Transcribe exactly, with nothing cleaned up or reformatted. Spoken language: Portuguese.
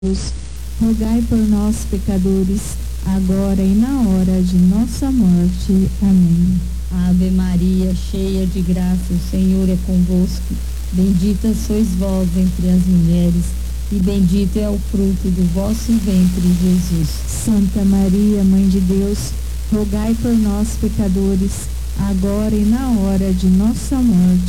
Deus, rogai por nós, pecadores, agora e na hora de nossa morte. Amém. Ave Maria, cheia de graça, o Senhor é convosco. Bendita sois vós entre as mulheres, e bendito é o fruto do vosso ventre, Jesus. Santa Maria, Mãe de Deus, rogai por nós, pecadores, agora e na hora de nossa morte.